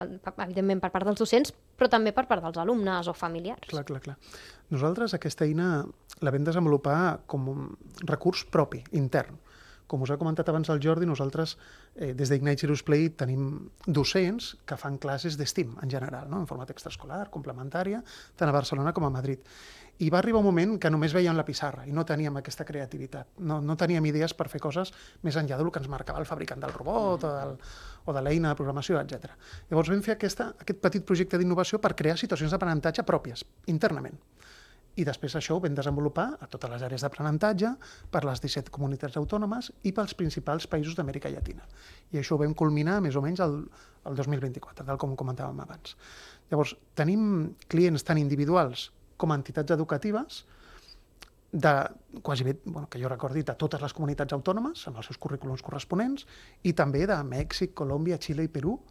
evidentment per part dels docents, però també per part dels alumnes o familiars. Clar. Nosaltres aquesta eina la vam desenvolupar com un recurs propi, intern. Com us ha comentat abans el Jordi, nosaltres des d'Ignite Serious Play tenim docents que fan classes d'ESTIM en general, no? En format extraescolar, complementària, tant a Barcelona com a Madrid. I va arribar un moment que només veiem la pissarra i no teníem aquesta creativitat. No teníem idees per fer coses més enllà del que ens marcava el fabricant del robot o de l'eina de programació, etc. Llavors vam fer aquest petit projecte d'innovació per crear situacions d'aprenentatge pròpies, internament. I després això ho vam desenvolupar a totes les àrees d'aprenentatge, per les 17 comunitats autònomes i pels principals països d'Amèrica Llatina. I això ho vam culminar més o menys el 2024, tal com comentàvem abans. Llavors, tenim clients tan individuals com a entitats educatives de quasi bé, que jo recordi, de totes les comunitats autònomes, amb els seus currículums corresponents, i també de Mèxic, Colòmbia, Xile i Perú,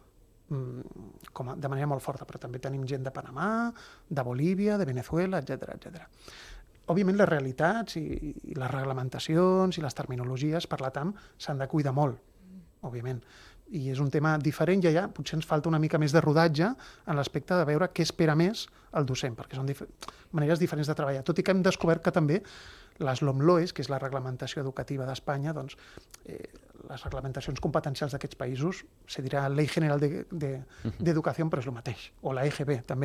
de manera molt forta, però també tenim gent de Panamà, de Bolívia, de Venezuela, etc. Òbviament les realitats i les reglamentacions i les terminologies per la TAM s'han de cuidar molt, òbviament. I és un tema diferent i allà potser ens falta una mica més de rodatge en l'aspecte de veure què espera més el docent, perquè són maneres diferents de treballar. Tot i que hem descobert que també les LOMLOEs, que és la reglamentació educativa d'Espanya, doncs les reglamentacions competencials d'aquests països, se dirà Ley General d'Educació, però és el mateix, o la EGB també,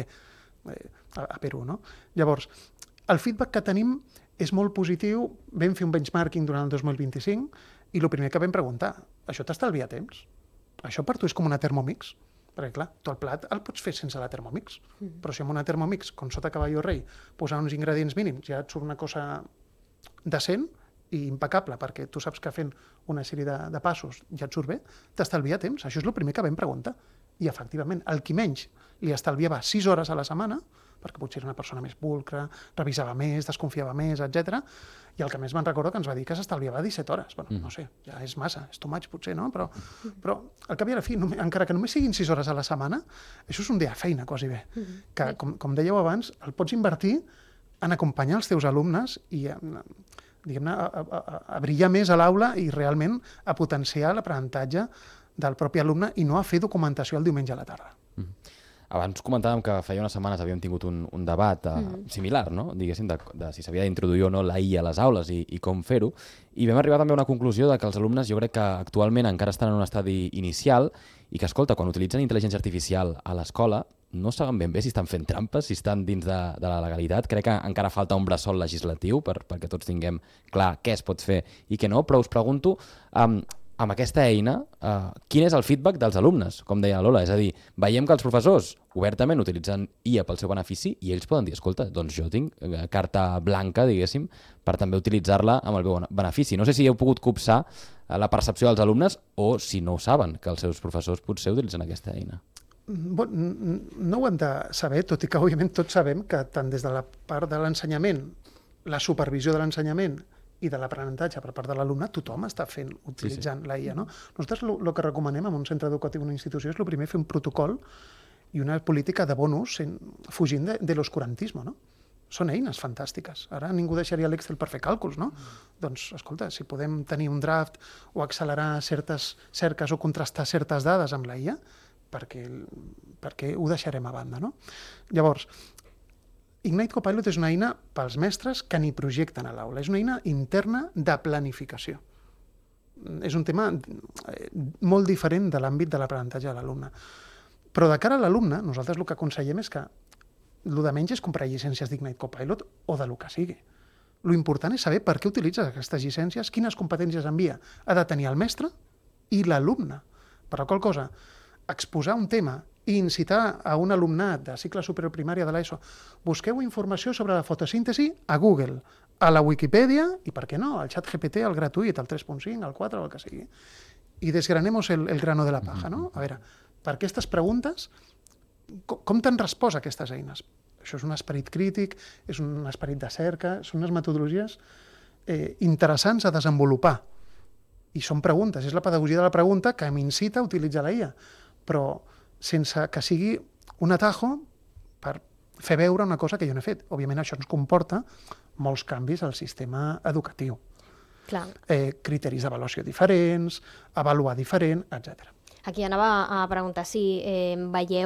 a Perú, no? Llavors, el feedback que tenim és molt positiu. Vam fer un benchmarking durant el 2025 i el primer que vam preguntar, això t'estalvia temps? Això per tu és com una Thermomix? Perquè, clar, tu el plat el pots fer sense la Thermomix, però si amb una Thermomix, com sota Caballo Rei, posar uns ingredients mínims, ja et surt una cosa decent i impecable, perquè tu saps que fent una sèrie de passos ja et surt bé, t'estalvia temps. Això és el primer que vam preguntar. I, efectivament, el qui menys li estalviava 6 hores a la setmana, perquè potser era una persona més pulcra, revisava més, desconfiava més, etc. I el que més me'n recordo que ens va dir que s'estalviava 17 hores. Bueno, no sé, ja és massa, és too much potser, no? Però al cap i a la fi, encara que només siguin 6 hores a la setmana, això és un dia de feina, quasi bé. Que, com dèieu abans, el pots invertir en acompanyar els teus alumnes i diguem-ne, a brillar més a l'aula i realment a potenciar l'aprenentatge del propi alumne i no a fer documentació el diumenge a la tarda. Abans comentàvem que feia unes setmanes havíem tingut un debat similar, no? Diguéssim, de si s'havia d'introduir o no la IA a les aules i com fer-ho, i vam arribar també a una conclusió de que els alumnes jo crec que actualment encara estan en un estadi inicial i que, escolta, quan utilitzen intel·ligència artificial a l'escola no saben ben bé si estan fent trampes, si estan dins de la legalitat. Crec que encara falta un bressol legislatiu perquè tots tinguem clar què es pot fer i què no, però us pregunto, amb aquesta eina, quin és el feedback dels alumnes, com deia Lola? És a dir, veiem que els professors obertament utilitzen IA pel seu benefici i ells poden dir, escolta, doncs jo tinc carta blanca, diguéssim, per també utilitzar-la amb el meu benefici. No sé si heu pogut copsar la percepció dels alumnes o si no ho saben, que els seus professors potser utilitzen aquesta eina. No ho hem de saber, tot i que òbviament tots sabem que tant des de la part de l'ensenyament, la supervisió de l'ensenyament i de l'aprenentatge per part de l'alumne, tothom està utilitzant la IA. No? Nosaltres el que recomanem en un centre educatiu o una institució és el primer fer un protocol i una política de bon ús fugint de l'oscurantisme. No? Són eines fantàstiques. Ara ningú deixaria l'Excel per fer càlculs, no? Doncs, escolta, si podem tenir un draft o accelerar certes cerques o contrastar certes dades amb la IA, perquè ho deixarem a banda, no? Llavors, Ignite Copilot és una eina pels mestres que ni projecten a l'aula. És una eina interna de planificació. És un tema molt diferent de l'àmbit de l'aprenentatge de l'alumne. Però de cara a l'alumne, nosaltres el que aconsellem és que el de menys és comprar llicències d'Ignite Copilot o de lo que sigui. L'important és saber per què utilitzes aquestes llicències, quines competències envia. Ha de tenir el mestre i l'alumne. Per la qual cosa, exposar un tema i incitar a un alumnat de cicle superior primària de l'ESO, busqueu informació sobre la fotosíntesi a Google, a la Wikipedia i, per què no, al ChatGPT, el gratuït, el 3.5, el 4, el que sigui. I desgranemos el grano de la paja, no? A veure, per aquestes preguntes, com t'han respost aquestes eines? Això és un esperit crític, és un esperit de cerca, són unes metodologies interessants a desenvolupar. I són preguntes, és la pedagogia de la pregunta que m'incita a utilitzar la IA, però sense que sigui un atajo per fer veure una cosa que jo no he fet. Òbviament això ens comporta molts canvis al sistema educatiu. Clar. Criteris d'avaluació diferents, avaluar diferent, etc. Aquí anava a preguntar si veieu